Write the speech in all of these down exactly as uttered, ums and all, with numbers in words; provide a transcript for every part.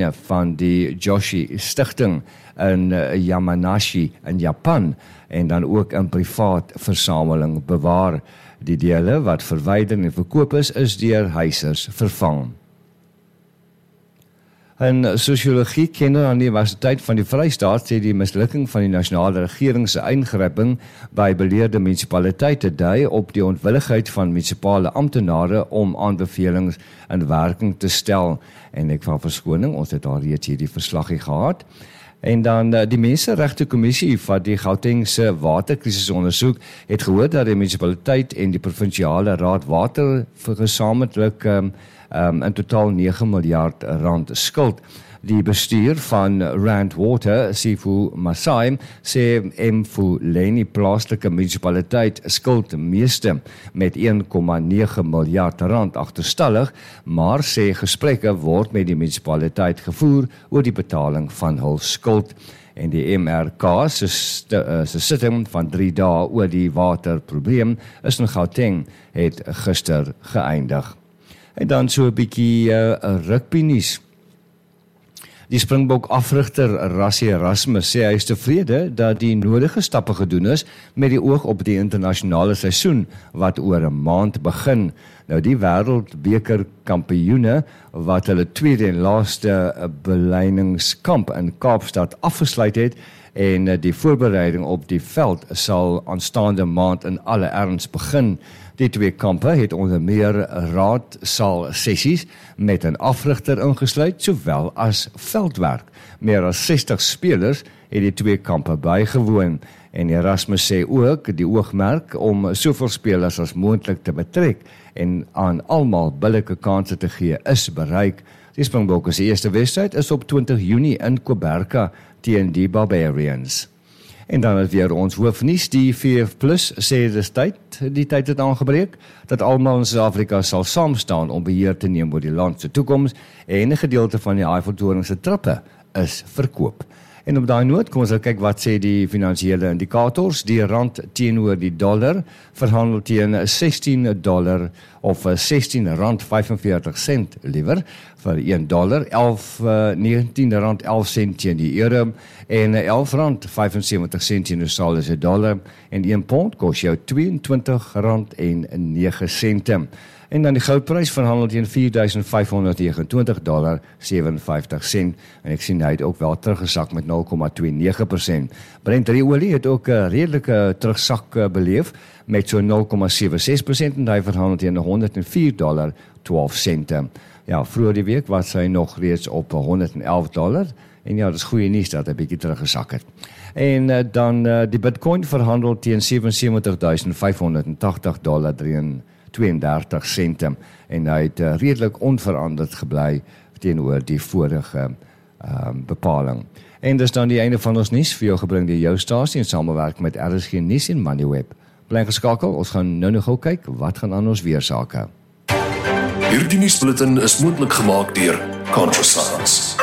terreine van die Joshi Stichting in Yamanashi in Japan en dan ook in privaat versameling bewaar. Die dele wat verwyder en verkoop is, is deur huisers vervang. In sosiologie kenner aan die Universiteit van die Vrystaat sê die mislukking van die nasionale regering se ingryping by beleerde munisipaliteite dui op die onwilligheid van munisipale amptenare om aanbevelings in werking te stel. En ek van verskoning, ons het al reeds hierdie verslaggie gehad. En dan die Menseregte Kommissie van die Gautengse waterkrisis ondersoek het gehoor dat die munisipaliteit en die provinsiale raad water vir gesamentlik um, um, in totaal nege miljard rand skuld. Die bestuur van Rand Water, Sifu Masai, sê Mfuleni plaaslike munisipaliteit skuld meeste met een komma nege miljard rand agterstallig, maar sê gesprekke word met die munisipaliteit gevoer oor die betaling van hul skuld. En die M R K se se sitting van drie dae oor die waterprobleem is in Gauteng het gister geëindig. En dan so 'n bietjie uh, rugby nuus. Die Springbok afrigter Rassie Erasmus sê hy is tevrede dat die nodige stappe gedoen is met die oog op die internasionale seisoen wat oor 'n maand begin. Nou die wêreldbeker kampioene wat hulle tweede en laaste beleidingskamp in Kaapstad afgesluit het en die voorbereiding op die veld sal aanstaande maand in alle erns begin. Die twee kampe het onder meer raadsaal sessies met 'n afrigter ingesluit, sowel as veldwerk. Meer as sestig spelers het die twee kampe bygewoon. En Erasmus sê ook die oogmerk om soveel spelers as moontlik te betrek en aan almal billike kansse te gee is bereik. Die Springbokke se eerste wedstryd is op twintig Junie in Koberka teen die Barbarians. En dan het weer ons hoofnuus, die V F plus sê dis tyd, die tyd het aangebreek, dat almal in Suid-Afrika sal saamstaan om beheer te neem oor die land se toekoms en 'n gedeelte van die Eiffeltoring se trappe is verkoop. En op daai noot, kom ons kyk wat sê die finansiële indikators. Die rand teenoor die dollar verhandel teen sestien dollar of sestien rand vyfenveertig sent liewer vir een dollar, elf negentien rand elf sent teen die euro en elf rand vyfensewentig sent teen die Australiese dollar en een pond kos jou tweeëntwintig rand en nege sente. En dan die goudprys verhandel teen vier duisend vyfhonderd negenentwintig dollar sewenvyftig sent en ek sien hy het ook wel teruggesak met nul komma twee nege persent. Brent olie het ook 'n redelike terugsak beleef met so nul komma sewe ses persent en hy verhandel teen honderd en vier dollar twaalf sente. Ja, vroeër die week was hy nog reeds op honderd en elf dollar en ja, dit is goeie nuus dat hy 'n bietjie teruggesak het. En uh, dan uh, die Bitcoin verhandel teen sewensewentig duisend vyfhonderd agtig dollar tweeëndertig sente en hy het uh, redelik onveranderd gebly teenoor die vorige uh, bepaling. En dis dan die einde van ons nuus vir jou gebring deur jou stasie in samewerking met R S G Nuus en Moneyweb. Bly geskakel, ons gaan nou nog gou kyk wat gaan aan ons weer sake. Hierdie nuusbulletin is moontlik gemaak deur Controscience.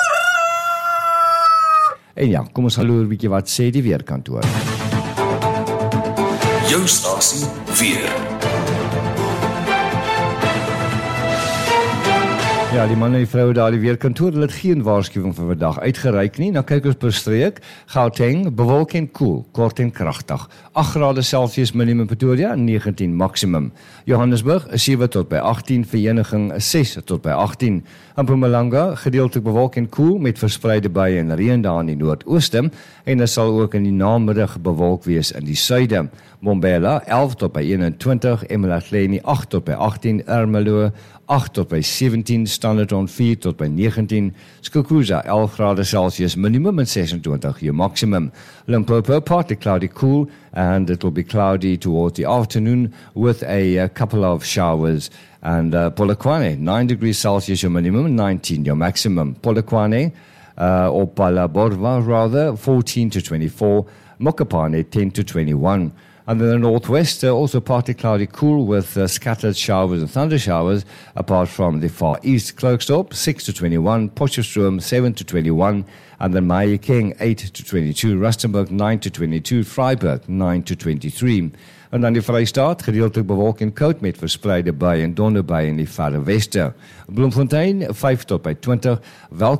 En ja, kom ons hallo 'n bietjie wat sê die weerkantoor. Jou stasie weer. Ja, die man en die vrou daar die weerkantoor, hulle het geen waarskuwing vir vandag uitgereik nie. Nou kyk ons per streek. Gauteng, bewolk en koel, kort en kragtig. agt grade Celsius minimum Pretoria, negentien maksimum. Johannesburg, sewe tot by agttien, Vereniging ses tot by agttien. Mpumalanga, gedeeltelik bewolk en koel met verspreide buie en reën daar in die noordooste en dit sal ook in die namiddag bewolk wees in die suide. Mbombela, elf tot by eenentwintig, Emalahleni, agt tot by agttien, Ermelo, agt tot by sewentien, Standerton vier tot by negentien, Skukuza elf grade Celsius minimum en sesentwintig hier maximum. Limpopo partly cloudy cool and it will be cloudy towards the afternoon with a, a couple of showers. And uh, Polokwane nine degrees Celsius your minimum, nineteen your maximum. Polokwane uh, or Palaborwa rather fourteen to twenty-four, Mokopane ten to twenty-one. And then the northwest, uh, also partly cloudy cool with uh, scattered showers and thunder showers, apart from the far east. Klerksdorp, six to twenty-one, Potchefstroom, seven to twenty-one, and then Mahikeng, eight to twenty-two, Rustenburg, nine to twenty-two, Vryburg, nine to twenty-three. En dan die Vrystaat, gedeeltelik bewolk en koud met verspreide buie en donderbuie in die verre weste. Bloemfontein, vyf tot by twintig, Welkom